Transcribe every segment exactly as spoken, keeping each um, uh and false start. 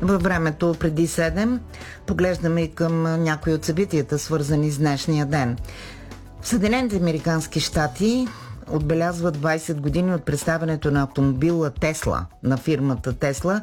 Във времето преди седем поглеждаме и към някои от събитията, свързани с днешния ден. В Съединените американски щати отбелязват двайсет години от представянето на автомобила Тесла, на фирмата Тесла.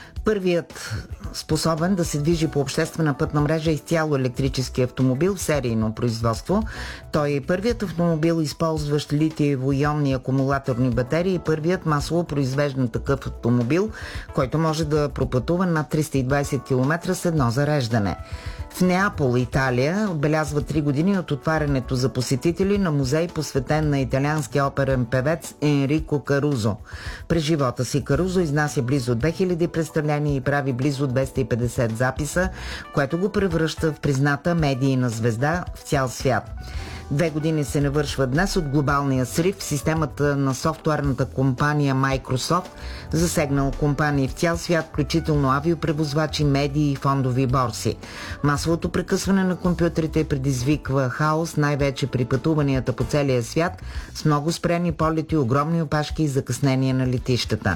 Първият способен да се движи по обществена пътна мрежа изцяло електрически автомобил в серийно производство. Той е първият автомобил, използващ литиево-ионни акумулаторни батерии, и първият масово произвеждан такъв автомобил, който може да пропътува над триста и двайсет километра с едно зареждане. В Неапол, Италия, отбелязва три години от отварянето за посетители на музей, посветен на италианския оперен певец Енрико Карузо. През живота си Карузо изнася близо две хиляди представления и прави близо двеста и петдесет записа, което го превръща в призната медийна звезда в цял свят. Две години се навършва днес от глобалния срив в системата на софтуерната компания Microsoft, засегнал компании в цял свят, включително авиопревозвачи, медии и фондови борси. Масовото прекъсване на компютрите предизвиква хаос, най-вече при пътуванията по целия свят, с много спрени полети, огромни опашки и закъснения на летищата.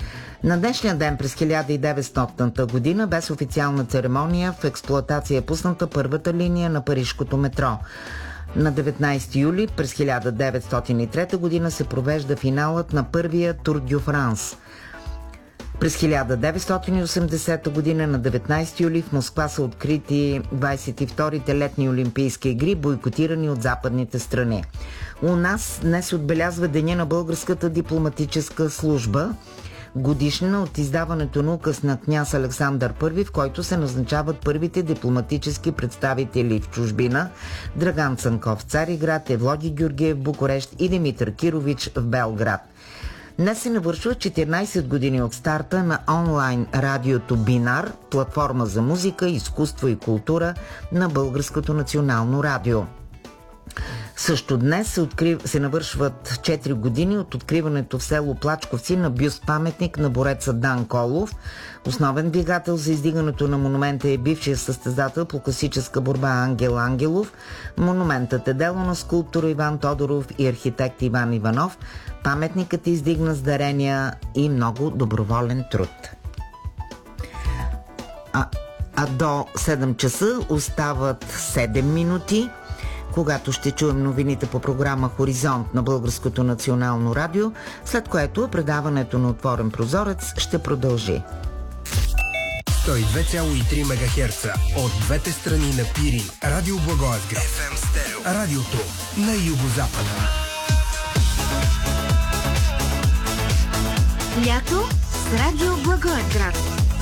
На днешния ден през хиляда и деветстотната година без официална церемония в експлоатация е пусната първата линия на парижкото метро. На деветнайсети юли през хиляда деветстотин и трета година се провежда финалът на първия Тур дю Франс. През хиляда деветстотин и осемдесета година на деветнайсети юли в Москва са открити двайсет и вторите летни олимпийски игри, бойкотирани от западните страни. У нас днес отбелязва Деня на българската дипломатическа служба, годишнина от издаването на указ на княз Александър Първи, в който се назначават първите дипломатически представители в чужбина: Драган Цанков в Цариград, Евлоги Георгиев в Букурещ и Димитър Кирович в Белград. Днес се навършва четиринайсет години от старта на онлайн радиото Бинар, платформа за музика, изкуство и култура на Българското национално радио. Също днес се, открив... се навършват четири години от откриването в село Плачковци на бюст-паметник на бореца Дан Колов. Основен двигател за издигането на монумента е бившия състезател по класическа борба Ангел Ангелов. Монументът е дело на скулптора Иван Тодоров и архитект Иван Иванов. Паметникът издигна с дарения и много доброволен труд. А, а до седем часа остават седем минути, когато ще чуем новините по програма Хоризонт на Българското национално радио, след което предаването на Отворен прозорец ще продължи. сто и две цяло и три мегахерца от двете страни на Пирин. Радио Благоевград. еф ем Стерео. Радиото на югозапада. Лято с Радио Благоевград.